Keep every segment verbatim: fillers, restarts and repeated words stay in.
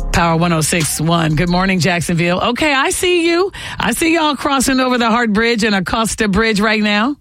Power one oh six point one. Good morning, Jacksonville. Okay, I see you. I see y'all crossing over the Hart Bridge and Acosta Bridge right now.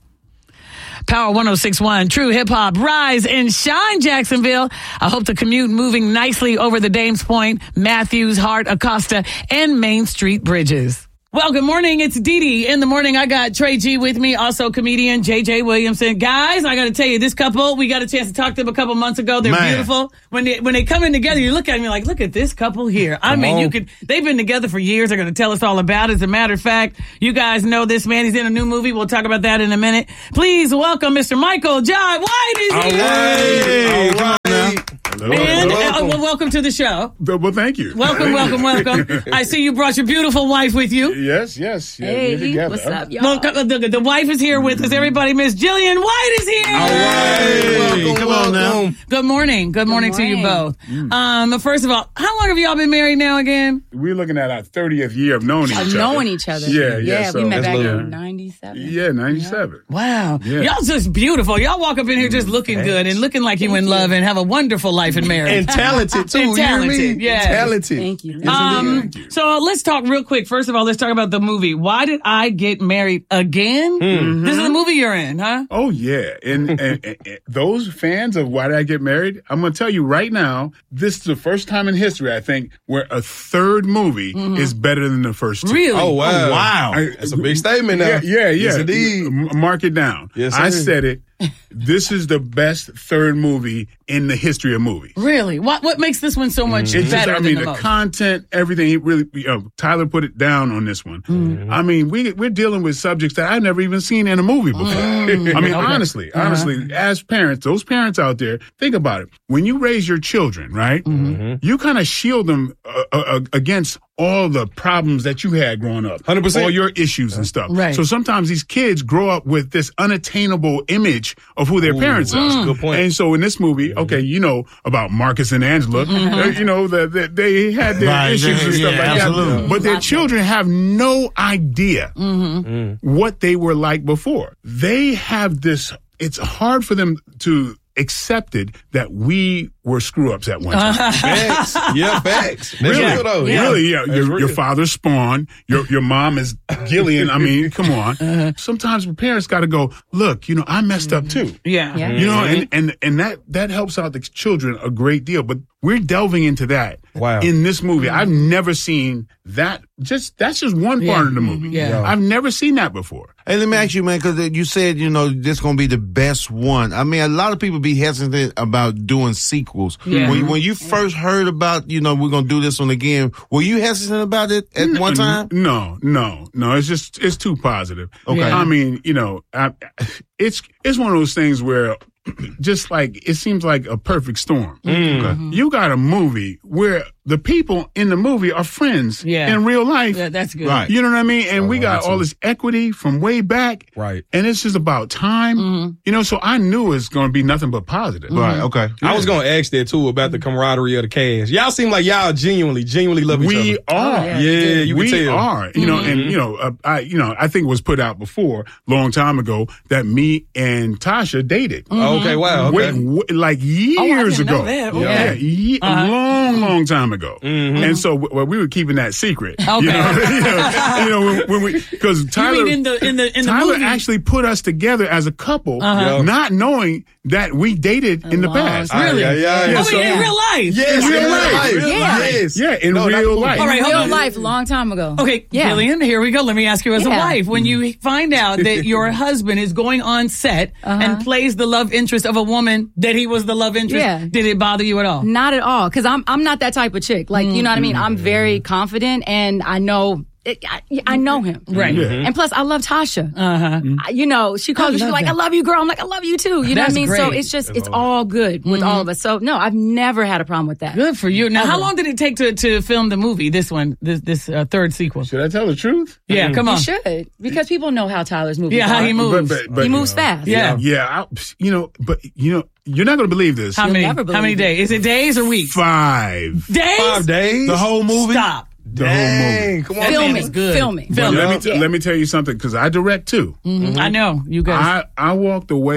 Power one oh six point one, True Hip Hop, rise and shine, Jacksonville. I hope the commute moving nicely over the Dames Point, Matthews, Hart, Acosta, and Main Street bridges. Well, good morning. It's Dee Dee. In the morning, I got Trey G with me, also comedian J J Williamson. Guys, I got to tell you, this couple, we got a chance to talk to them a couple months ago. They're Man. beautiful. When they when they come in together, you look at me like, look at this couple here. I come mean, on. you could. They've been together for years. They're going to tell us all about it. As a matter of fact, you guys know this man. He's in a new movie. We'll talk about that in a minute. Please welcome Mister Michael Jai White. Is all here. right. All right. Now. Hello, and hello. Uh, well, welcome to the show. Well, thank you. Welcome, welcome, welcome. I see you brought your beautiful wife with you. Yes, yes. Yeah, hey, what's up, y'all? Well, the, the wife is here with us. Everybody, Miss Jillian White is here. All right. Welcome, Come welcome. on now. Good morning. Good, Good morning, morning to you both. Mm. Um, first of all, how long have y'all been married now again? We're looking at our thirtieth year of knowing each of other. knowing each other. Yeah, yeah. Yeah, so we met back little, in ninety-seven. Yeah, ninety-seven. Yeah. Wow. Yeah. Y'all just beautiful. Y'all walk up in here just looking Thanks. good and looking like you in love and have a wonderful life in marriage. And talented, too. And talented, you hear me? yeah. Talented. Thank you. Um, Thank you. So let's talk real quick. First of all, let's talk about the movie. Why Did I Get Married Again? Mm-hmm. This is the movie you're in, huh? Oh, yeah. And, and, and, and those fans of Why Did I Get Married, I'm going to tell you right now, this is the first time in history, I think, where a third movie mm-hmm. is better than the first two. Really? Oh, wow. Oh, wow. I, That's a big statement now. Yeah, yeah. yeah. Yes, indeed. M- mark it down. Yes, I sir. said it. This is the best third movie in the history of movies. Really? What what makes this one so much It's better just, I than mean, the, the most? content, everything. He really, you know, Tyler put it down on this one. Mm-hmm. I mean, we we're dealing with subjects that I've never even seen in a movie before. Mm-hmm. I mean, okay. honestly, uh-huh. honestly, as parents, those parents out there, think about it. When you raise your children, right, mm-hmm. you kind of shield them uh, uh, against all the problems that you had growing up, one hundred percent all your issues and stuff. Right. So sometimes these kids grow up with this unattainable image of who their Ooh, parents are. That's a good point. And so in this movie, okay, you know about Marcus and Angela, mm-hmm. uh, you know that the, they had their right, issues and stuff yeah, like absolutely. that, but their children have no idea mm-hmm. what they were like before. They have this. It's hard for them to accepted that we were screw-ups at one time. Facts. Yeah, facts. That's really? real, though. Yeah. Really, yeah. Your, real. your father's Spawn. Your your mom is Gillian. I mean, come on. Uh-huh. Sometimes parents got to go, look, you know, I messed up too. Yeah. yeah. You know, and, and, and that, that helps out the children a great deal. But we're delving into that wow. in this movie. I've never seen that. Just That's just one yeah. part of the movie. Yeah. I've never seen that before. Hey, let me ask you, man, because you said, you know, this going to be the best one. I mean, a lot of people be hesitant about doing sequels. Yeah. When, when you first heard about, you know, we're going to do this one again, were you hesitant about it at no, one time? No, no, no. It's just, it's too positive. Okay. Yeah. I mean, you know, I, it's, it's one of those things where just like, it seems like a perfect storm. Mm. Okay. You got a movie where the people in the movie are friends Yeah. in real life. Yeah, that's good. Right. You know what I mean? And Oh, we got that's all a- this equity from way back. Right. And it's just about time. Mm-hmm. You know, so I knew it's going to be nothing but positive. Right, okay. I was going to ask that, too, about the camaraderie of the cast. Y'all seem like y'all genuinely, genuinely love each We other. are. Oh, yeah. Yeah, you we can tell. are, you know, and you know, uh, I, you know, I think it was put out before, long time ago, that me and Tasha dated. Oh, okay, wow. Okay. Wait, w- like years didn't know ago. that. Yeah, Okay. yeah ye- Uh-huh. a long, long time ago. Mhm. And so, w- well, we were keeping that secret. Okay. You know, you know, you know, when, when we because You Tyler, mean in the in the in the Tyler movie? actually put us together as a couple, Uh-huh. not knowing that we dated in the long past. time. Really? Yeah, yeah, Yeah, yeah. Oh, so- in real life. Yes, In real in life. Yeah. Yes. Yeah, in No, not real the life. movie. All right, hold Real on. life, long time ago. Okay, Yeah. Gillian, here we go. Let me ask you as a Yeah. wife. When you find out that your husband is going on set Uh-huh. and plays the love interest of a woman that he was the love interest, Yeah. did it bother you at all? Not at all, because I'm I'm not that type of chick. Like, you know what I mean? I'm very confident, and I know it, I, I know him. Right. Yeah. And plus, I love Tasha. Uh-huh. I- You know, she calls I me. She's love like, that. "I love you, girl." I'm like, "I love you too." You know That's what I mean? So great. it's just, it's all good with all of us. So no, I've never had a problem with that. Good for you. Now, how Ever. long did it take to, to film the movie, this one, this this uh, third sequel? Should I tell the truth? Yeah, come You on. should, because people know how Tyler's moves. Yeah, how are. he moves. But- but- but- He moves fast. Yeah. Yeah, I, you know, but you know, you're not going to believe this. How You'll many? never How many believe it. days? Is it days or weeks? Five. Days. Five days? The whole movie? Stop. The whole movie. Dang, come on. That man is Filming, good. filming. But Filming. let me t- Yeah. let me tell you something because I direct too. Mhm. I know you guys. I I walked away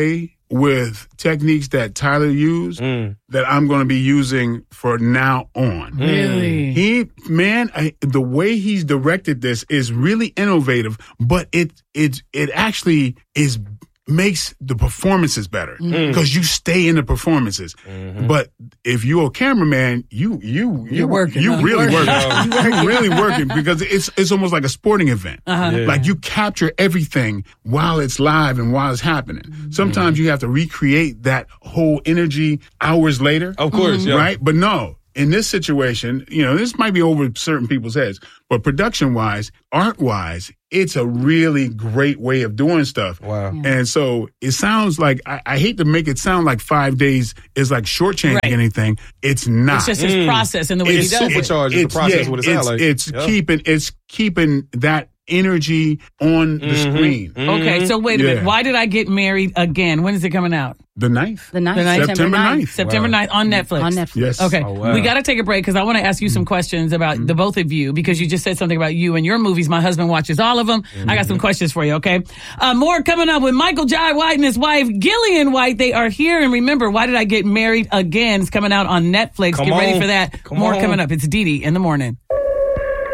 with techniques that Tyler used Mm. that I'm going to be using for now on. Really? He, man, I, the way he's directed this is really innovative, but it it it actually is makes the performances better because you stay in the performances. Mm-hmm. But if you're a cameraman, you you you You're working, You huh? really You're working. You really working because it's it's almost like a sporting event. Uh-huh. Yeah. Like you capture everything while it's live and while it's happening. Sometimes you have to recreate that whole energy hours later. Of course, yeah. Right? But no, in this situation, you know, this might be over certain people's heads, but production wise, art wise, it's a really great way of doing stuff. Wow. Mm. And so it sounds like, I, I hate to make it sound like five days is like shortchanging Right. anything. It's not. It's just his process and the way It's he does it. supercharged. It's the process what it sounds it's, like. It's Yeah. keeping, it's keeping that energy on the Mm-hmm. screen. Okay, so wait a minute. Yeah. Why Did I Get Married Again? When is it coming out? The ninth. The ninth, The ninth, September ninth. September Wow. ninth on Netflix. on Netflix. Yes. Okay, Oh, wow. we got to take a break because I want to ask you some questions about the both of you because you just said something about you and your movies. My husband watches all of them. I got some questions for you, okay? Uh, more coming up with Michael Jai White and his wife, Gillian White. They are here. And remember, Why Did I Get Married Again is coming out on Netflix. Come Get ready on. for that. Come more on. coming up. It's Dee Dee in the morning.